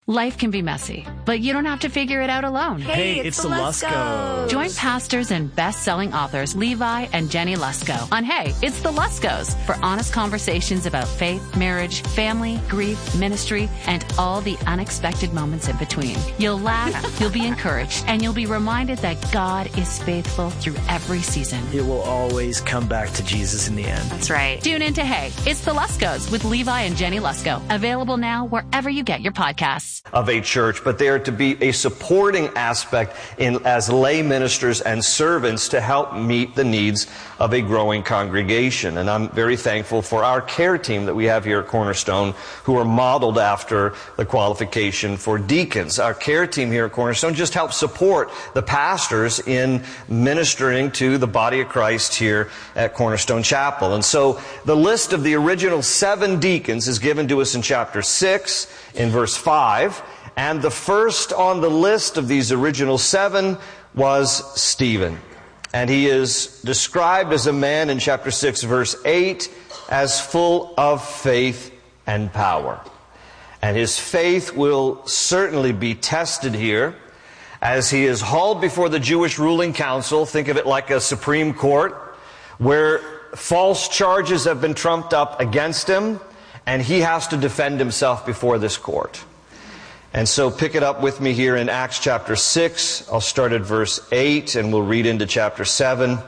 Life can be messy, but you don't have to figure it out alone. Hey, it's the Luskos. Join pastors and best-selling authors Levi and Jenny Lusko on Hey, It's the Luskos for honest conversations about faith, marriage, family, grief, ministry, and all the unexpected moments in between. You'll laugh, you'll be encouraged, and you'll be reminded that God is faithful through every season. It will always come back to Jesus in the end. That's right. Tune in to Hey, It's the Luskos with Levi and Jenny Lusko. Available now wherever you get your podcasts. Of a church, but they are to be a supporting aspect as lay ministers and servants to help meet the needs of a growing congregation. And I'm very thankful for our care team that we have here at Cornerstone, who are modeled after the qualification for deacons. Our care team here at Cornerstone just helps support the pastors in ministering to the body of Christ here at Cornerstone Chapel. And so the list of the original 7 deacons is given to us in chapter 6, in verse 5. And the first on the list of these original 7 was Stephen. And he is described as a man in chapter 6, verse 8, as full of faith and power. And his faith will certainly be tested here as he is hauled before the Jewish ruling council. Think of it like a Supreme Court, where false charges have been trumped up against him, and he has to defend himself before this court. And so pick it up with me here in Acts chapter 6. I'll start at verse 8 and we'll read into chapter 7.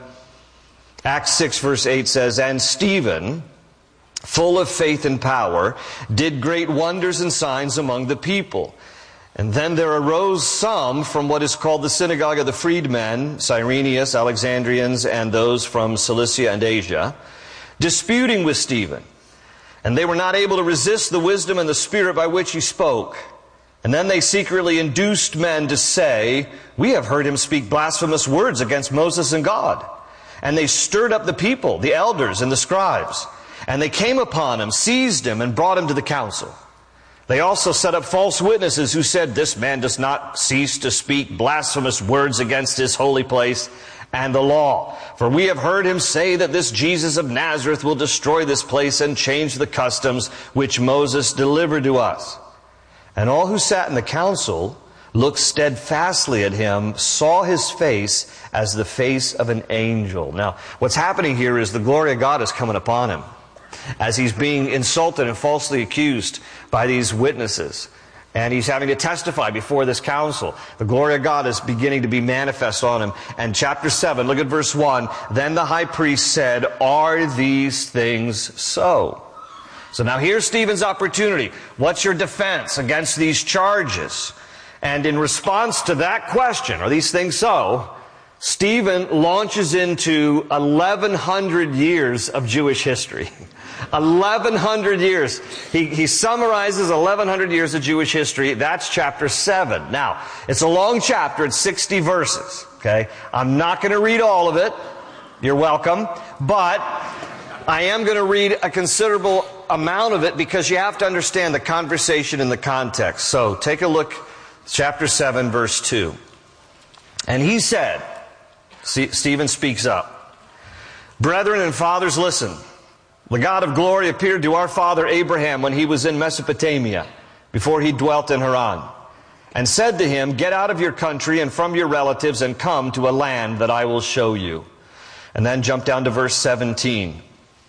Acts 6 verse 8 says, "And Stephen, full of faith and power, did great wonders and signs among the people. And then there arose some from what is called the synagogue of the freedmen, Cyrenius, Alexandrians, and those from Cilicia and Asia, disputing with Stephen. And they were not able to resist the wisdom and the spirit by which he spoke. And then they secretly induced men to say, 'We have heard him speak blasphemous words against Moses and God.' And they stirred up the people, the elders and the scribes. And they came upon him, seized him, and brought him to the council. They also set up false witnesses who said, 'This man does not cease to speak blasphemous words against his holy place and the law. For we have heard him say that this Jesus of Nazareth will destroy this place and change the customs which Moses delivered to us.' And all who sat in the council looked steadfastly at him, saw his face as the face of an angel." Now, what's happening here is the glory of God is coming upon him as he's being insulted and falsely accused by these witnesses. And he's having to testify before this council. The glory of God is beginning to be manifest on him. And chapter 7, look at verse 1. "Then the high priest said, 'Are these things so?'" So now here's Stephen's opportunity. What's your defense against these charges? And in response to that question, are these things so? Stephen launches into 1,100 years of Jewish history. 1,100 years. He summarizes 1,100 years of Jewish history. That's chapter 7. Now, it's a long chapter. It's 60 verses. Okay? I'm not going to read all of it. You're welcome. But I am going to read a considerable amount of it because you have to understand the conversation in the context. So take a look, chapter 7, verse 2. "And he said," Stephen speaks up, "Brethren and fathers, listen. The God of glory appeared to our father Abraham when he was in Mesopotamia, before he dwelt in Haran, and said to him, 'Get out of your country and from your relatives and come to a land that I will show you.'" And then jump down to verse 17.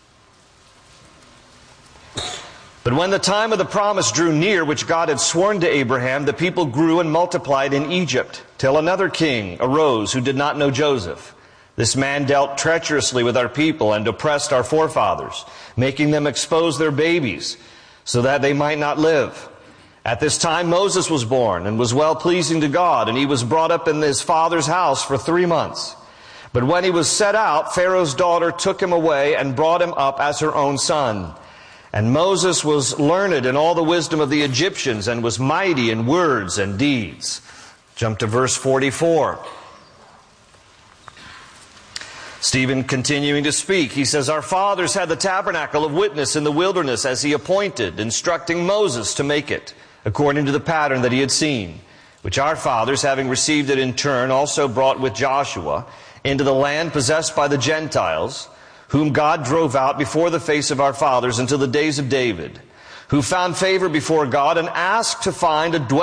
"But when the time of the promise drew near, which God had sworn to Abraham, the people grew and multiplied in Egypt, till another king arose who did not know Joseph. This man dealt treacherously with our people and oppressed our forefathers, making them expose their babies, so that they might not live. At this time Moses was born and was well pleasing to God, and he was brought up in his father's house for 3 months. But when he was set out, Pharaoh's daughter took him away and brought him up as her own son. And Moses was learned in all the wisdom of the Egyptians and was mighty in words and deeds." Jump to verse 44. Stephen continuing to speak. He says, "Our fathers had the tabernacle of witness in the wilderness as he appointed, instructing Moses to make it, according to the pattern that he had seen, which our fathers, having received it in turn, also brought with Joshua into the land possessed by the Gentiles, whom God drove out before the face of our fathers until the days of David, who found favor before God and asked to find a dwelling